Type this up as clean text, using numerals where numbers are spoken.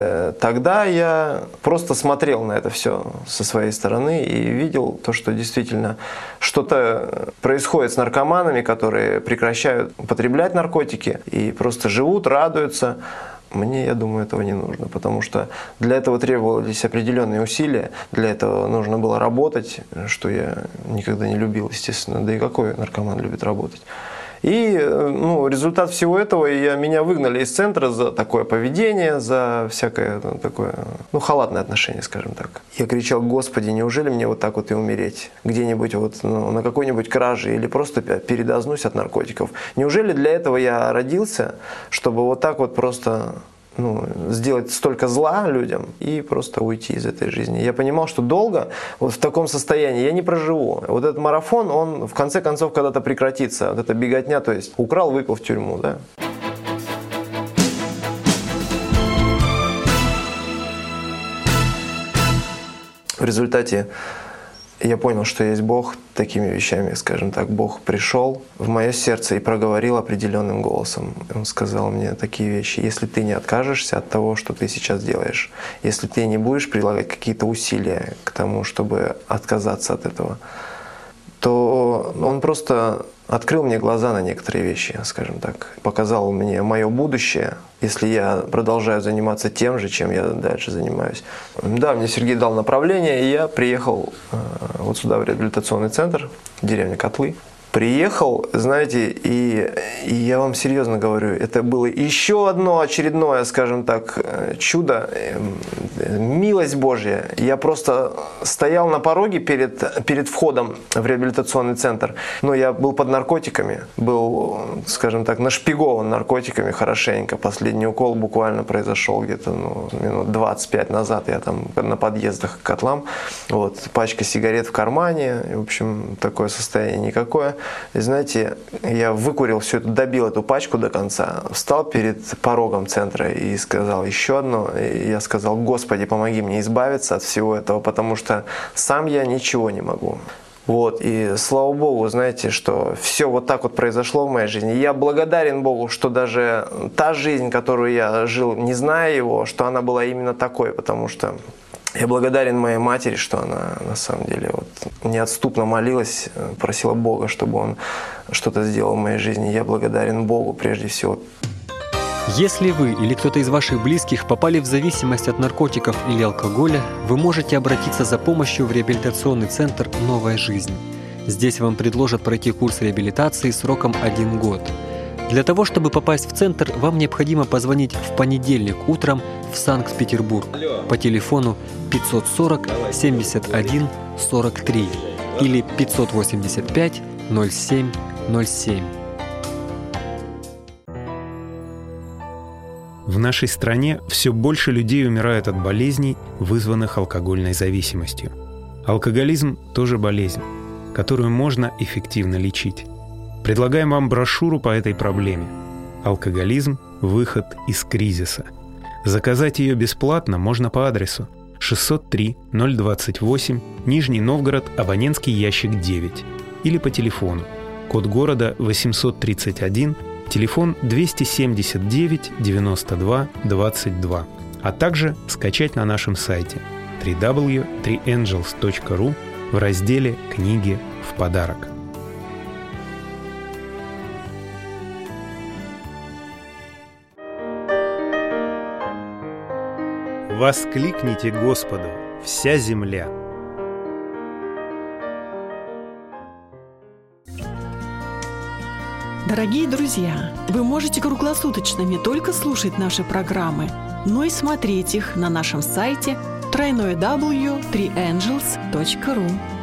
Тогда я просто смотрел на это все со своей стороны и видел то, что действительно что-то происходит с наркоманами, которые прекращают употреблять наркотики и просто живут, радуются. Мне, я думаю, этого не нужно, потому что для этого требовались определенные усилия, для этого нужно было работать, что я никогда не любил, естественно, да и какой наркоман любит работать. И результат всего этого, меня выгнали из центра за такое поведение, за всякое такое, халатное отношение, скажем так. Я кричал: Господи, неужели мне вот так вот и умереть? Где-нибудь на какой-нибудь краже или просто передознусь от наркотиков? Неужели для этого я родился, чтобы вот так вот просто сделать столько зла людям и просто уйти из этой жизни? Я понимал, что долго вот в таком состоянии я не проживу. Вот этот марафон, он в конце концов когда-то прекратится. Вот эта беготня, то есть украл, выпил в тюрьму, да. В результате я понял, что есть Бог. Такими вещами, скажем так, Бог пришел в мое сердце и проговорил определенным голосом. Он сказал мне такие вещи: если ты не откажешься от того, что ты сейчас делаешь, если ты не будешь прилагать какие-то усилия к тому, чтобы отказаться от этого, то он просто открыл мне глаза на некоторые вещи, скажем так, показал мне мое будущее, если я продолжаю заниматься тем же, чем я дальше занимаюсь. Да, мне Сергей дал направление, и я приехал вот сюда, в реабилитационный центр, деревня Котлы. Приехал, знаете, и я вам серьезно говорю, это было еще одно очередное, скажем так, чудо, милость Божья. Я просто стоял на пороге перед входом в реабилитационный центр, но я был под наркотиками, был, скажем так, нашпигован наркотиками хорошенько. Последний укол буквально произошел где-то минут 25 назад. Я там на подъездах к котлам, пачка сигарет в кармане, в общем, такое состояние никакое. И знаете, я выкурил все это, добил эту пачку до конца, встал перед порогом центра и сказал еще одно. И я сказал: Господи, помоги мне избавиться от всего этого, потому что сам я ничего не могу. И слава Богу, знаете, что все вот так вот произошло в моей жизни. Я благодарен Богу, что даже та жизнь, которую я жил, не зная Его, что она была именно такой, потому что я благодарен моей матери, что она на самом деле неотступно молилась, просила Бога, чтобы Он что-то сделал в моей жизни. Я благодарен Богу прежде всего. Если вы или кто-то из ваших близких попали в зависимость от наркотиков или алкоголя, вы можете обратиться за помощью в реабилитационный центр «Новая жизнь». Здесь вам предложат пройти курс реабилитации сроком 1 год. Для того, чтобы попасть в центр, вам необходимо позвонить в понедельник утром в Санкт-Петербург по телефону 540 71 43 или 585 07 07. В нашей стране все больше людей умирают от болезней, вызванных алкогольной зависимостью. Алкоголизм тоже болезнь, которую можно эффективно лечить. Предлагаем вам брошюру по этой проблеме «Алкоголизм. Выход из кризиса». Заказать ее бесплатно можно по адресу 603 028, Нижний Новгород, абонентский ящик 9, или по телефону, код города 831, телефон 279 92 22, а также скачать на нашем сайте www.3angels.ru в разделе «Книги в подарок». Воскликните Господу, вся земля! Дорогие друзья, вы можете круглосуточно не только слушать наши программы, но и смотреть их на нашем сайте www.3angels.ru.